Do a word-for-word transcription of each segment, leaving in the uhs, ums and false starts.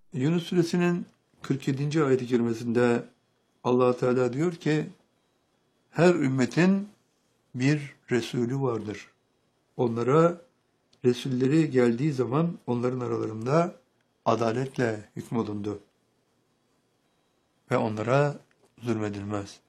Yunus Suresinin kırk yedinci ayet-i kerimesinde Allah Teala diyor ki, her ümmetin bir Resulü vardır. Onlara Resulleri geldiği zaman onların aralarında adaletle hükmolundu ve onlara zulmedilmez.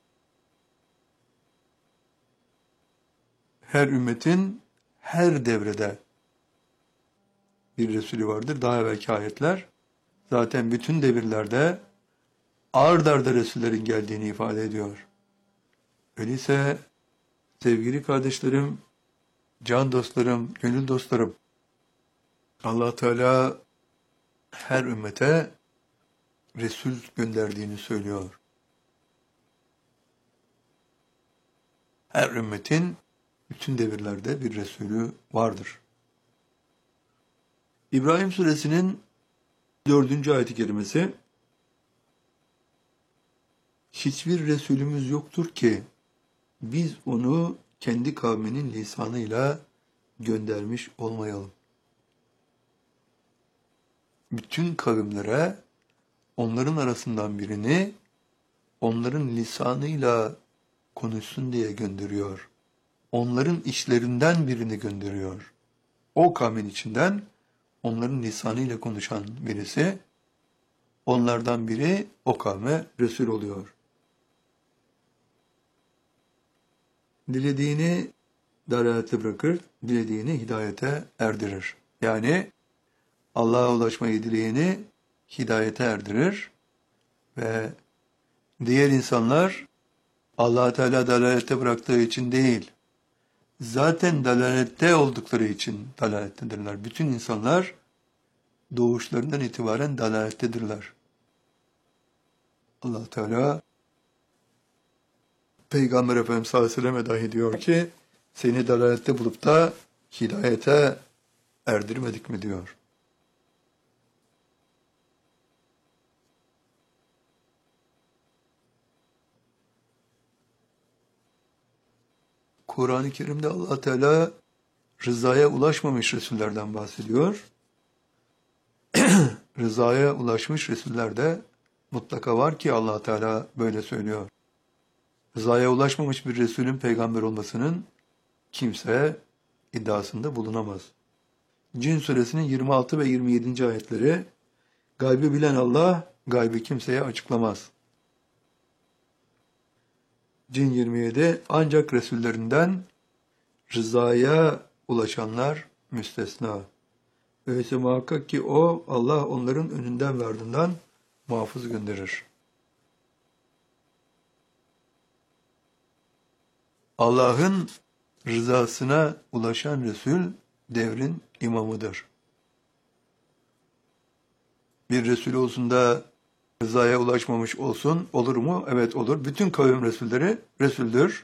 Her ümmetin her devrede bir Resulü vardır. Daha evvelki ayetler zaten bütün devirlerde ard arda Resullerin geldiğini ifade ediyor. Öyleyse sevgili kardeşlerim, can dostlarım, gönül dostlarım, Allah Teala her ümmete Resul gönderdiğini söylüyor. Her ümmetin bütün devirlerde bir Resulü vardır. İbrahim Suresinin dördüncü ayet-i kerimesi, hiçbir Resulümüz yoktur ki biz onu kendi kavminin lisanıyla göndermiş olmayalım. Bütün kavimlere onların arasından birini onların lisanıyla konuşsun diye gönderiyor. Onların işlerinden birini gönderiyor. O kavmin içinden onların lisanıyla konuşan birisi, onlardan biri o kavme Resul oluyor. Dilediğini dalalete bırakır, dilediğini hidayete erdirir. Yani Allah'a ulaşmayı dileyeni hidayete erdirir ve diğer insanlar Allah Teala dalalette bıraktığı için değil, zaten dalalette oldukları için dalalettedirler. Bütün insanlar doğuşlarından itibaren dalalettedirler. Allah Teala Peygamber Efendimiz sallallahu aleyhi ve sellem'e dahi diyor ki, seni dalalette bulup da hidayete erdirmedik mi diyor. Kur'an-ı Kerim'de Allah Teala rızaya ulaşmamış Resullerden bahsediyor. Rızaya ulaşmış Resuller de mutlaka var ki Allah Teala böyle söylüyor. Rızaya ulaşmamış bir Resulün peygamber olmasının kimse iddiasında bulunamaz. Cin suresinin yirmi altı ve yirmi yedinci ayetleri, gaybı bilen Allah gaybı kimseye açıklamaz. Cin yirmi yedi, ancak Resullerinden rızaya ulaşanlar müstesna. Öyleyse muhakkak ki o, Allah onların önünden ve ardından muhafız gönderir. Allah'ın rızasına ulaşan Resul, devrin imamıdır. Bir Resul olsun da rızaya ulaşmamış olsun, olur mu? Evet olur. Bütün kavim Resulleri Resul'dür.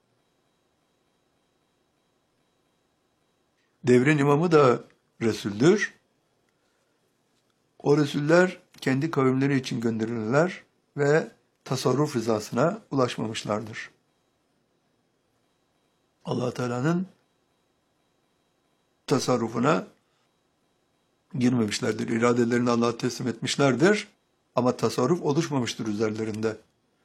Devrin imamı da Resul'dür. O Resuller kendi kavimleri için gönderilirler ve tasarruf rızasına ulaşmamışlardır. Allah Teala'nın tasarrufuna girmemişlerdir. İradelerini Allah'a teslim etmişlerdir. Ama tasarruf oluşmamıştır üzerlerinde.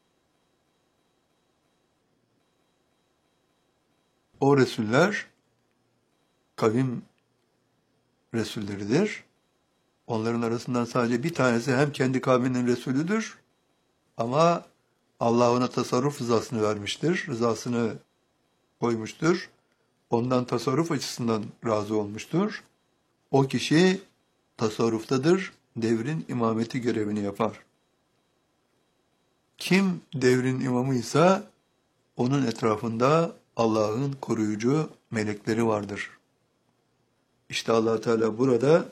O Resuller kavim Resulleridir. Onların arasından sadece bir tanesi hem kendi kavminin Resulüdür ama Allah ona tasarruf rızasını vermiştir. Rızasını koymuştur. Ondan tasarruf açısından razı olmuştur. O kişi tasarruftadır. Devrin imameti görevini yapar. Kim devrin imamıysa onun etrafında Allah'ın koruyucu melekleri vardır. İşte Allah Teala burada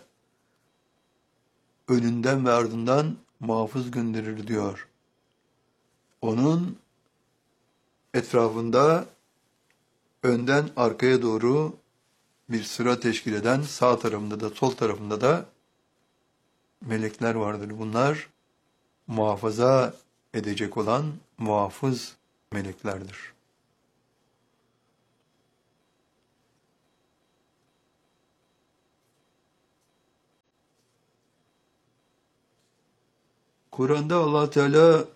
önünden ve ardından muhafız gönderir diyor. Onun etrafında önden arkaya doğru bir sıra teşkil eden, sağ tarafında da sol tarafında da melekler vardır. Bunlar muhafaza edecek olan muhafız meleklerdir. Kur'an'da Allah Teala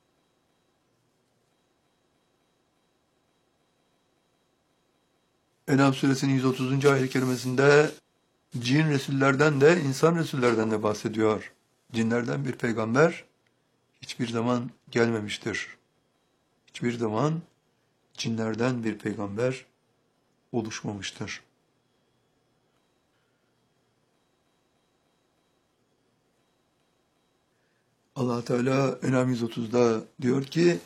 En'am suresinin yüz otuzuncu ayet-i kerimesinde cin resullerden de insan resullerden de bahsediyor. Cinlerden bir peygamber hiçbir zaman gelmemiştir. Hiçbir zaman cinlerden bir peygamber oluşmamıştır. Allah Teala En'am yüz otuzda diyor ki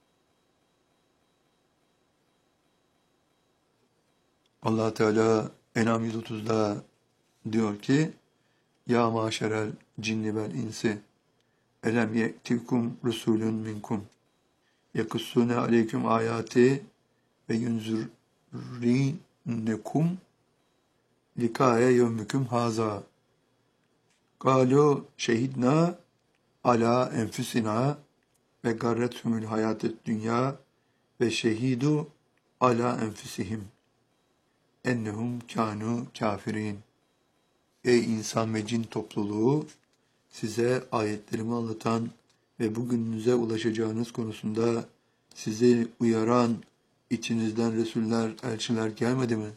Allah Teala En'am yüz otuzda diyor ki Ya maşerel cinni vel insi elem ye'tikum rusulun minkum yakussune aleyküm ayati ve yunzurinekum likaya yevmüküm haza galu şehidna ala enfüsina ve garrethumul hayatet dünya ve şehidu ala enfüsihim ennehum kânû kâfirin. Ey insan ve cin topluluğu, size ayetlerimi anlatan ve bugününüze ulaşacağınız konusunda sizi uyaran içinizden Resuller, elçiler gelmedi mi?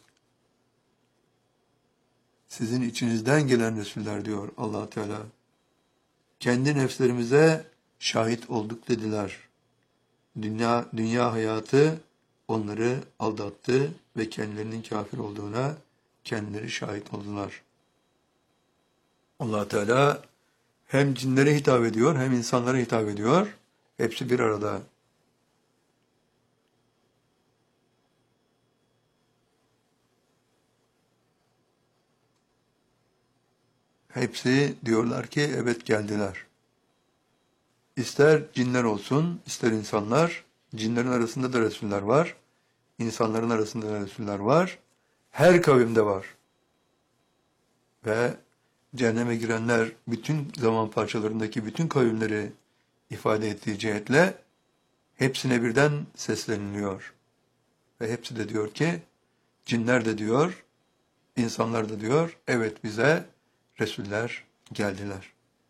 Sizin içinizden gelen Resuller diyor Allah Teala. Kendi nefslerimize şahit olduk dediler. Dünya, dünya hayatı onları aldattı ve kendilerinin kafir olduğuna kendileri şahit oldular. Allah Teala hem cinlere hitap ediyor hem insanlara hitap ediyor. Hepsi bir arada. Hepsi diyorlar ki evet geldiler. İster cinler olsun, ister insanlar, cinlerin arasında da Resuller var, insanların arasında da Resuller var, her kavimde var. Ve cehenneme girenler bütün zaman parçalarındaki bütün kavimleri ifade ettiği cihetle hepsine birden sesleniliyor. Ve hepsi de diyor ki, cinler de diyor, insanlar da diyor, evet bize Resuller geldiler.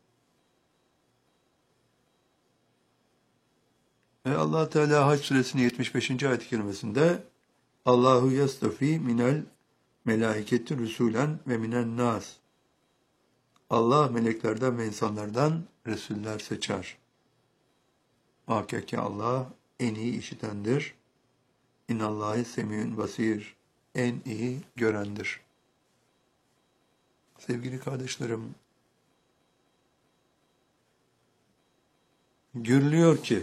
Ve Allah Teala Hac suresinin yetmiş beşinci ayet-i kerimesinde Allahu yastafi minel melaiketi rusulen ve minen nas. Allah meleklerden ve insanlardan Resuller seçer. Muhakkak ki Allah en iyi işitendir. İnnallâhi semî'ün basîr. En iyi görendir. Sevgili kardeşlerim, görülüyor ki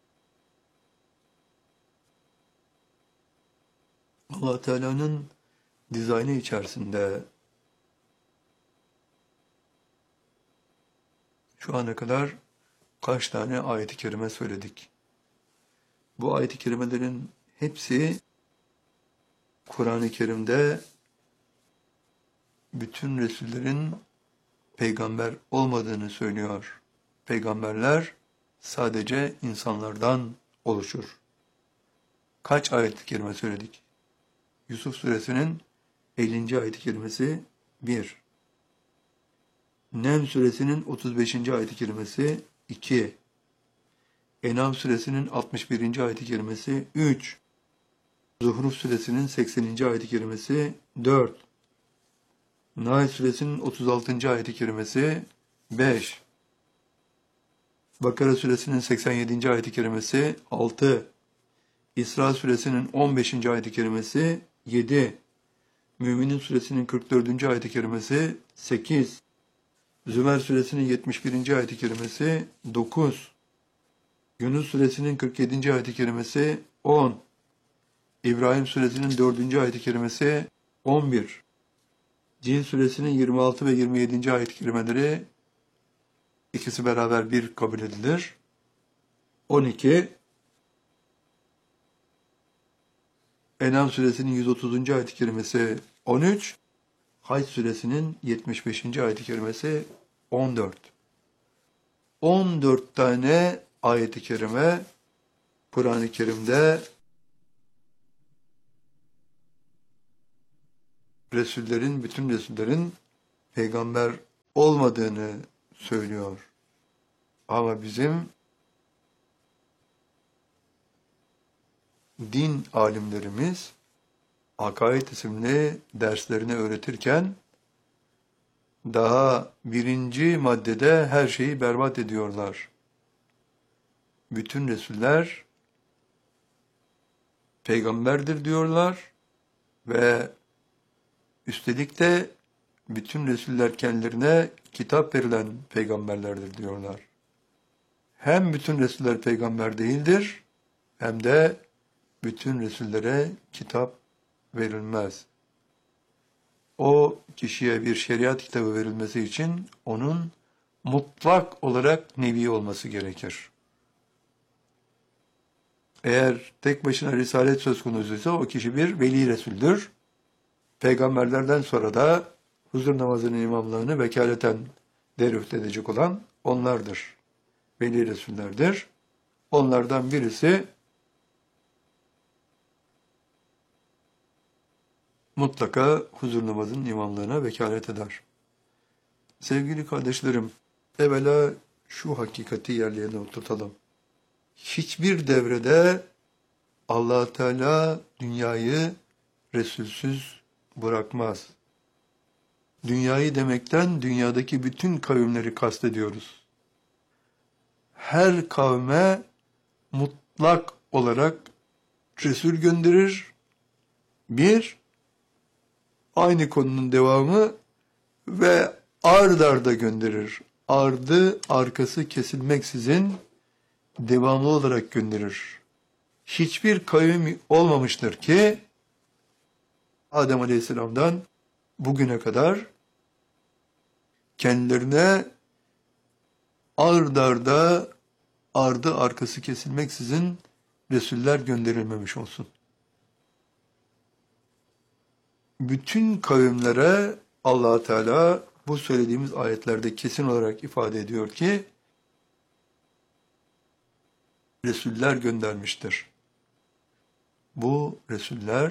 Allah Teala'nın dizaynı içerisinde şu ana kadar kaç tane ayet-i kerime söyledik. Bu ayet-i kerimelerin hepsi Kur'an-ı Kerim'de bütün Resullerin peygamber olmadığını söylüyor. Peygamberler sadece insanlardan oluşur. Kaç ayet-i kerime söyledik? Yusuf suresinin ellinci ayet-i kerimesi bir. Nem suresinin otuz beşinci ayet-i kerimesi iki. En'am suresinin altmış birinci ayet-i kerimesi üç. Zuhruf suresinin sekseninci ayet-i kerimesi dört. Nahl suresinin otuz altıncı ayet-i kerimesi beş. Bakara suresinin seksen yedinci ayet-i kerimesi altı. İsra suresinin on beşinci ayet-i kerimesi yedi. Müminin suresinin kırk dördüncü ayet-i kerimesi sekiz. Zümer suresinin yetmiş birinci ayet-i kerimesi dokuz. Yunus suresinin kırk yedinci ayet-i kerimesi on. İbrahim suresinin dördüncü ayet-i kerimesi on bir. Cin suresinin yirmi altı ve yirmi yedinci ayet-i kerimeleri ikisi beraber bir kabul edilir. on iki. En'am suresinin yüz otuzuncu ayet-i kerimesi on üç. Hac suresinin yetmiş beşinci ayet-i kerimesi on dört. on dört tane ayet-i kerime Kur'an-ı Kerim'de Resullerin, bütün Resullerin peygamber olmadığını söylüyor. Ama bizim din alimlerimiz Akaid isimli derslerini öğretirken daha birinci maddede her şeyi berbat ediyorlar. Bütün Resuller peygamberdir diyorlar ve üstelik de bütün Resuller kendilerine kitap verilen peygamberlerdir diyorlar. Hem bütün Resuller peygamber değildir hem de bütün Resullere kitap verilmez. O kişiye bir şeriat kitabı verilmesi için onun mutlak olarak nebi olması gerekir. Eğer tek başına risalet söz konusuysa o kişi bir veli resuldür. Peygamberlerden sonra da huzur namazının imamlığını vekaleten derüft edecek olan onlardır. Veli resullerdir. Onlardan birisi mutlaka huzur namazının imamlığına vekalet eder. Sevgili kardeşlerim, evvela şu hakikati yerlerine oturtalım. Hiçbir devrede Allah Teala dünyayı Resulsüz bırakmaz. Dünyayı demekten dünyadaki bütün kavimleri kastediyoruz. Her kavme mutlak olarak Resul gönderir. Bir, aynı konunun devamı ve ard arda gönderir. Ardı arkası kesilmeksizin devamlı olarak gönderir. Hiçbir kavim olmamıştır ki Adem Aleyhisselam'dan bugüne kadar kendilerine ard arda ardı arkası kesilmeksizin Resuller gönderilmemiş olsun. Bütün kavimlere Allah Teala bu söylediğimiz ayetlerde kesin olarak ifade ediyor ki Resuller göndermiştir. Bu Resuller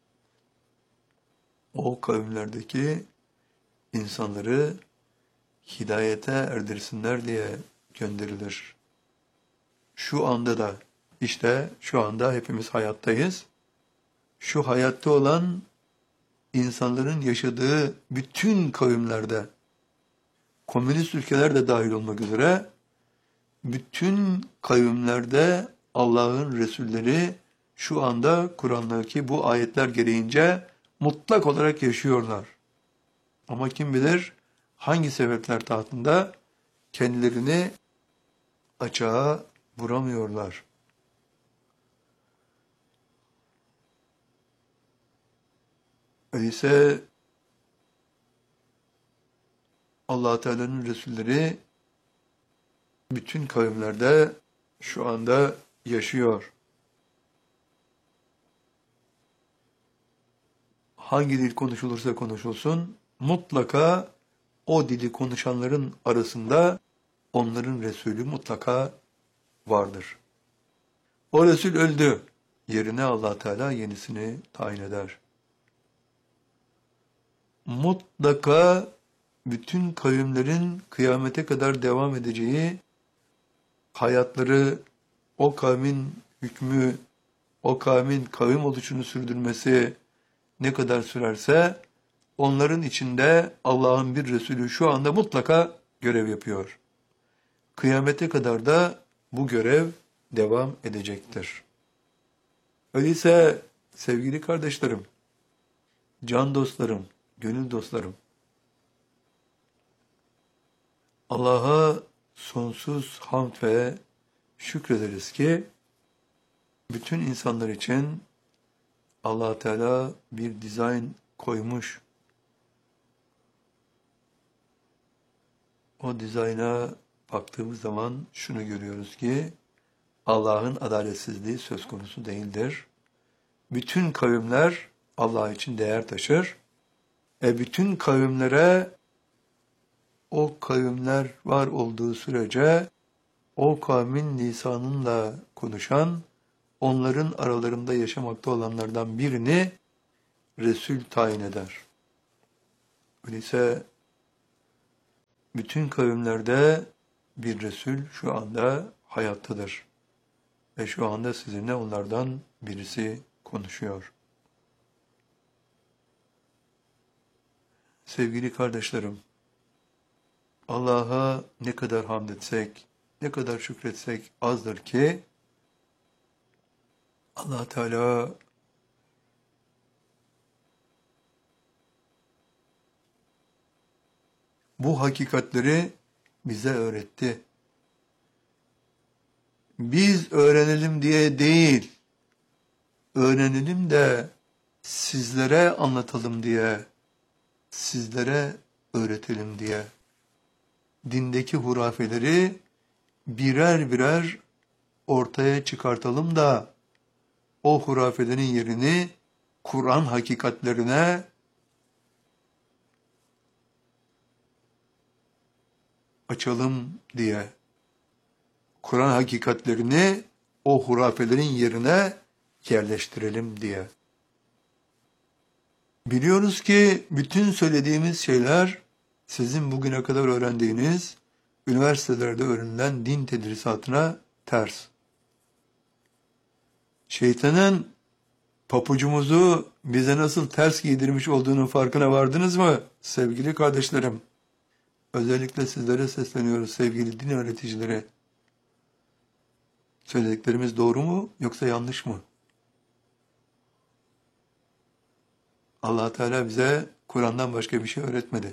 o kavimlerdeki insanları hidayete erdirsinler diye gönderilir. Şu anda da işte şu anda hepimiz hayattayız. Şu hayatta olan insanların yaşadığı bütün kavimlerde, komünist ülkeler de dahil olmak üzere, bütün kavimlerde Allah'ın Resulleri şu anda Kur'an'daki bu ayetler gereğince mutlak olarak yaşıyorlar. Ama kim bilir hangi sebepler tahtında kendilerini açığa vuramıyorlar. Öyleyse Allah Teala'nın Resulleri bütün kavimlerde şu anda yaşıyor. Hangi dil konuşulursa konuşulsun, mutlaka o dili konuşanların arasında onların Resulü mutlaka vardır. O Resul öldü. Yerine Allah Teala yenisini tayin eder. Mutlaka bütün kavimlerin kıyamete kadar devam edeceği, hayatları o kavmin hükmü, o kavmin kavim oluşunu sürdürmesi ne kadar sürerse, onların içinde Allah'ın bir Resulü şu anda mutlaka görev yapıyor. Kıyamete kadar da bu görev devam edecektir. Öyleyse sevgili kardeşlerim, can dostlarım, gönül dostlarım, Allah'a sonsuz hamd ve şükrederiz ki bütün insanlar için Allah Teala bir dizayn koymuş. O dizayna baktığımız zaman şunu görüyoruz ki Allah'ın adaletsizliği söz konusu değildir. Bütün kavimler Allah için değer taşır. E bütün kavimlere o kavimler var olduğu sürece o kavmin lisanıyla konuşan, onların aralarında yaşamakta olanlardan birini Resul tayin eder. Öyleyse bütün kavimlerde bir Resul şu anda hayattadır. Ve şu anda sizinle onlardan birisi konuşuyor. Sevgili kardeşlerim, Allah'a ne kadar hamd etsek, ne kadar şükretsek azdır ki, Allah Teala bu hakikatleri bize öğretti. Biz öğrenelim diye değil, öğrenelim de sizlere anlatalım diye, sizlere öğretelim diye. Dindeki hurafeleri birer birer ortaya çıkartalım da o hurafelerin yerini Kur'an hakikatlerine açalım diye. Kur'an hakikatlerini o hurafelerin yerine yerleştirelim diye. Biliyoruz ki bütün söylediğimiz şeyler sizin bugüne kadar öğrendiğiniz üniversitelerde öğrenilen din tedrisatına ters. Şeytanın papucumuzu bize nasıl ters giydirmiş olduğunun farkına vardınız mı sevgili kardeşlerim? Özellikle sizlere sesleniyoruz sevgili din öğreticileri. Söylediklerimiz doğru mu yoksa yanlış mı? Allah Teala bize Kur'an'dan başka bir şey öğretmedi.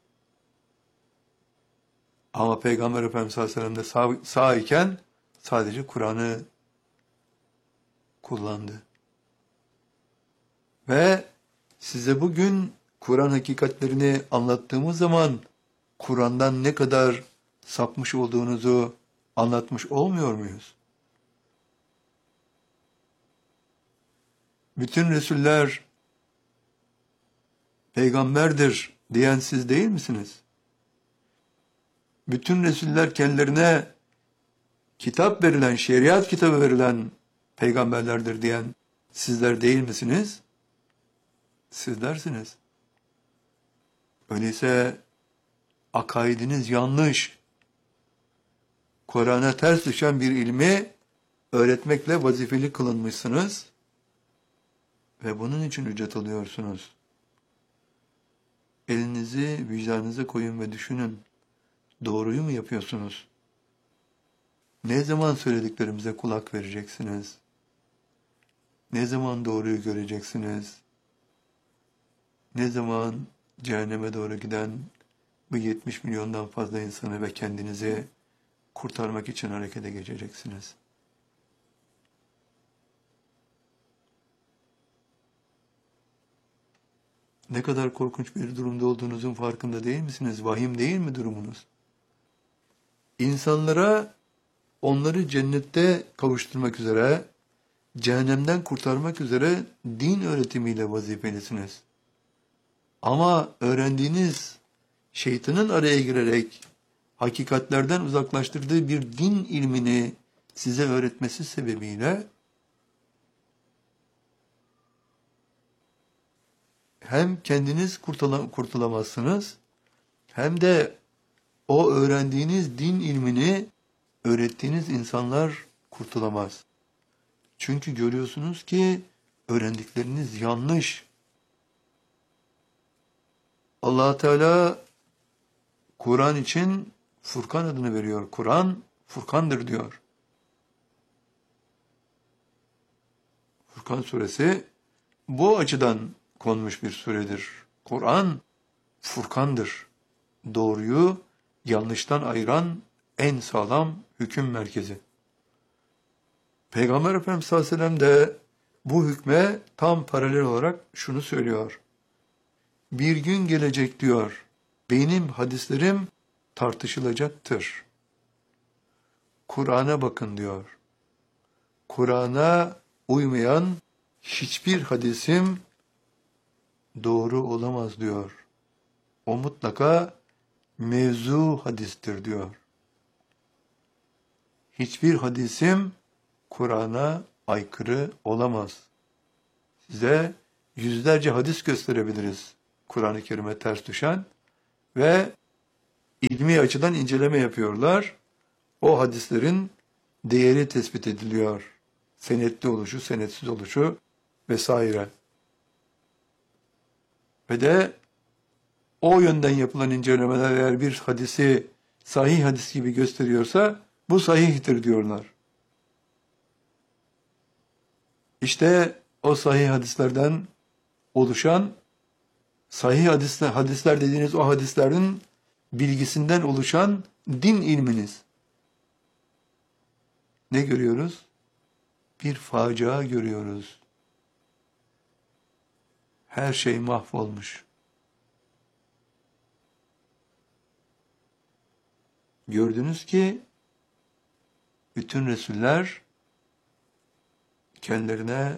Ama Peygamber Efendimiz sallallahu aleyhi ve sellem de sağ, sağ iken sadece Kur'an'ı kullandı. Ve size bugün Kur'an hakikatlerini anlattığımız zaman Kur'an'dan ne kadar sapmış olduğunuzu anlatmış olmuyor muyuz? Bütün Resuller peygamberdir diyen siz değil misiniz? Bütün Resuller kendilerine kitap verilen, şeriat kitabı verilen peygamberlerdir diyen sizler değil misiniz? Sizlersiniz. Öyleyse akaidiniz yanlış. Kur'an'a ters düşen bir ilmi öğretmekle vazifeli kılınmışsınız ve bunun için ücret alıyorsunuz. Elinizi vicdanınıza koyun ve düşünün. Doğruyu mu yapıyorsunuz? Ne zaman söylediklerimize kulak vereceksiniz? Ne zaman doğruyu göreceksiniz? Ne zaman cehenneme doğru giden bu yetmiş milyondan fazla insanı ve kendinizi kurtarmak için harekete geçeceksiniz? Ne kadar korkunç bir durumda olduğunuzun farkında değil misiniz? Vahim değil mi durumunuz? İnsanlara onları cennette kavuşturmak üzere, cehennemden kurtarmak üzere din öğretimiyle vazifelisiniz. Ama öğrendiğiniz şeytanın araya girerek hakikatlerden uzaklaştırdığı bir din ilmini size öğretmesi sebebiyle hem kendiniz kurtula- kurtulamazsınız hem de o öğrendiğiniz din ilmini öğrettiğiniz insanlar kurtulamaz. Çünkü görüyorsunuz ki öğrendikleriniz yanlış. Allah Teala Kur'an için Furkan adını veriyor. Kur'an Furkandır diyor. Furkan suresi bu açıdan konmuş bir suredir. Kur'an Furkandır. Doğruyu yanlıştan ayıran en sağlam hüküm merkezi. Peygamber Efendimiz sallallahu aleyhi ve sellem de bu hükme tam paralel olarak şunu söylüyor. Bir gün gelecek diyor, benim hadislerim tartışılacaktır. Kur'an'a bakın diyor. Kur'an'a uymayan hiçbir hadisim doğru olamaz diyor. O mutlaka mevzu hadistir diyor. Hiçbir hadisim Kur'an'a aykırı olamaz. Size yüzlerce hadis gösterebiliriz Kur'an-ı Kerim'e ters düşen ve ilmi açıdan inceleme yapıyorlar. o hadislerin değeri tespit ediliyor. Senetli oluşu, senetsiz oluşu vesaire. Ve de o yönden yapılan incelemeler eğer bir hadisi sahih hadis gibi gösteriyorsa bu sahihtir diyorlar. İşte o sahih hadislerden oluşan, sahih hadisler, hadisler dediğiniz o hadislerin bilgisinden oluşan din ilminiz. Ne görüyoruz? Bir facia görüyoruz. Her şey mahvolmuş. Gördünüz ki bütün Resuller kendilerine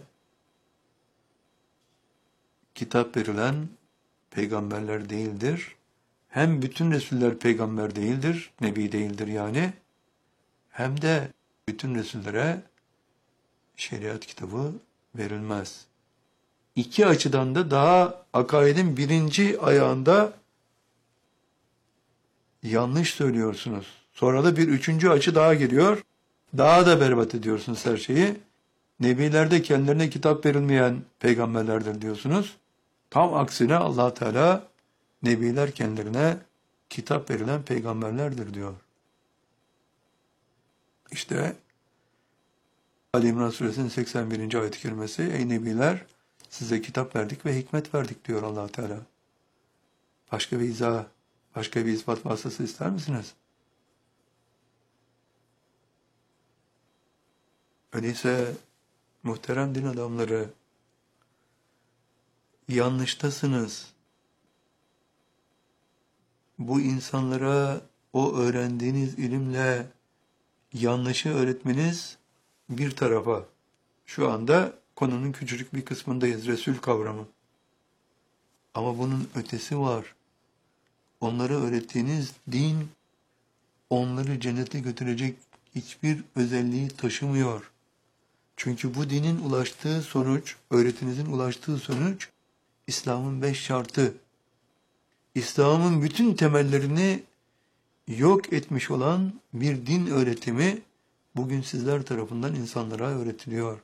kitap verilen peygamberler değildir. Hem bütün Resuller peygamber değildir, nebi değildir yani. Hem de bütün Resullere şeriat kitabı verilmez. İki açıdan da daha akaidin birinci ayağında yanlış söylüyorsunuz. Sonra da bir üçüncü açı daha geliyor. Daha da berbat ediyorsunuz her şeyi. Nebilerde kendilerine kitap verilmeyen peygamberlerdir diyorsunuz. Tam aksine Allah Teala nebiler kendilerine kitap verilen peygamberlerdir diyor. İşte Ali İmran Suresinin seksen birinci ayet-i kerimesi, ey nebiler size kitap verdik ve hikmet verdik diyor Allah Teala. Başka bir izah, başka bir ispat vasıtası ister misiniz? Öyleyse muhterem din adamları, yanlıştasınız. Bu insanlara o öğrendiğiniz ilimle yanlışı öğretmeniz bir tarafa. Şu anda konunun küçücük bir kısmındayız, Resul kavramı. Ama bunun ötesi var. Onlara öğrettiğiniz din, onları cennete götürecek hiçbir özelliği taşımıyor. Çünkü bu dinin ulaştığı sonuç, öğretinizin ulaştığı sonuç, İslam'ın beş şartı. İslam'ın bütün temellerini yok etmiş olan bir din öğretimi, bugün sizler tarafından insanlara öğretiliyor.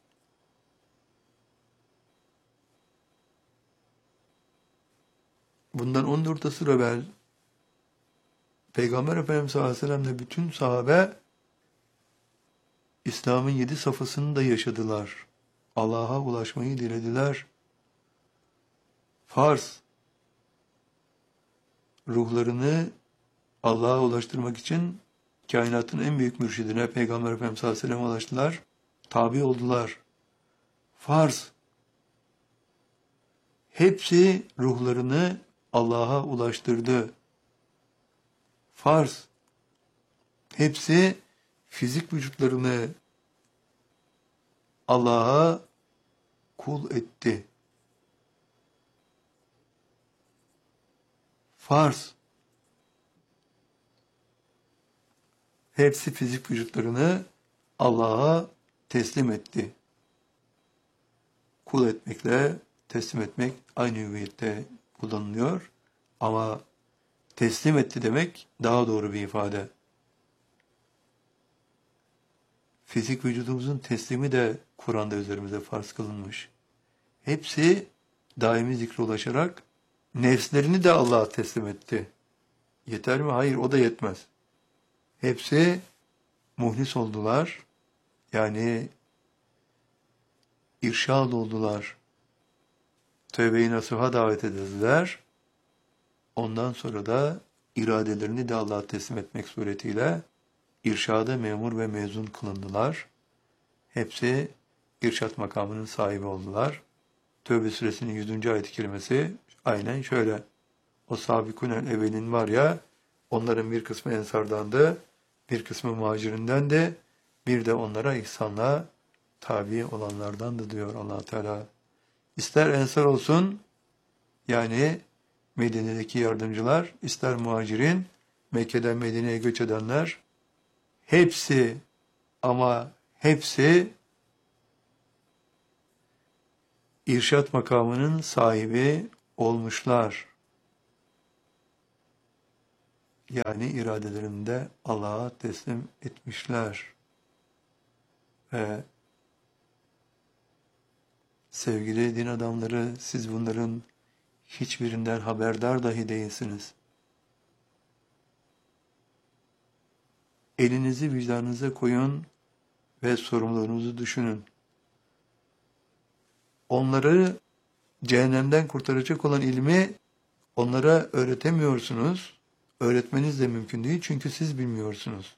Bundan on dört asır evvel Peygamber Efendimiz sallallahu aleyhi ve sellem'le bütün sahabe İslam'ın yedi safhasını da yaşadılar. Allah'a ulaşmayı dilediler. Farz, ruhlarını Allah'a ulaştırmak için kainatın en büyük mürşidine Peygamber Efendimiz sallallahu aleyhi ve sellem'e ulaştılar. Tabi oldular. Farz, hepsi ruhlarını Allah'a ulaştırdı. Farz, hepsi fizik vücutlarını Allah'a kul etti. Farz, hepsi fizik vücutlarını Allah'a teslim etti. Kul etmekle teslim etmek aynı hüviyette kullanılıyor. Ama teslim etti demek daha doğru bir ifade. Fizik vücudumuzun teslimi de Kur'an'da üzerimize farz kılınmış. Hepsi daimi zikre ulaşarak nefslerini de Allah'a teslim etti. Yeter mi? Hayır, o da yetmez. Hepsi muhlis oldular. Yani irşad oldular. Tövbe-i nasuha davet edildiler. Ondan sonra da iradelerini de Allah'a teslim etmek suretiyle irşada memur ve mezun kılındılar. Hepsi irşat makamının sahibi oldular. Tövbe suresinin yüzüncü ayet-i kerimesi aynen şöyle. O sabikûnel evvelin var ya, onların bir kısmı ensardandı, bir kısmı muhacirindendi, bir de onlara ihsanla tabi olanlardandı diyor Allah Teala. İster ensar olsun, yani Medine'deki yardımcılar, ister muhacirin, Mekke'den Medine'ye göç edenler, hepsi ama hepsi irşat makamının sahibi olmuşlar. yani iradelerini de Allah'a teslim etmişler. Ve sevgili din adamları, siz bunların hiçbirinden haberdar dahi değilsiniz. Elinizi vicdanınıza koyun ve sorumluluğunuzu düşünün. Onları cehennemden kurtaracak olan ilmi onlara öğretemiyorsunuz. Öğretmeniz de mümkün değil çünkü siz bilmiyorsunuz.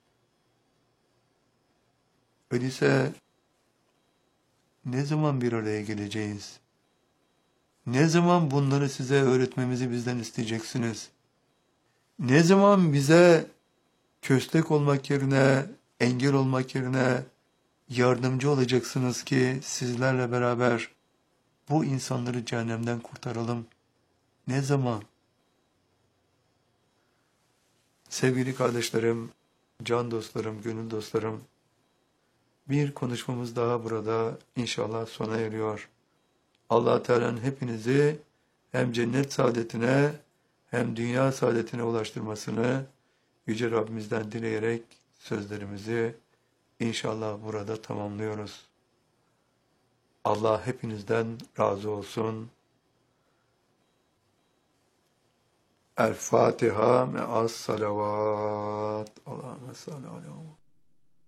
Öyleyse ne zaman bir araya geleceğiz? Ne zaman bunları size öğretmemizi bizden isteyeceksiniz? Ne zaman bize köstek olmak yerine, engel olmak yerine yardımcı olacaksınız ki sizlerle beraber bu insanları cehennemden kurtaralım? Ne zaman? Sevgili kardeşlerim, can dostlarım, gönül dostlarım, bir konuşmamız daha burada inşallah sona eriyor. Allah Teala'nın hepinizi hem cennet saadetine hem dünya saadetine ulaştırmasını Yüce Rabbimizden dileyerek sözlerimizi inşallah burada tamamlıyoruz. Allah hepinizden razı olsun. El Fatiha me'as salavat. Allahümme salli aleyhi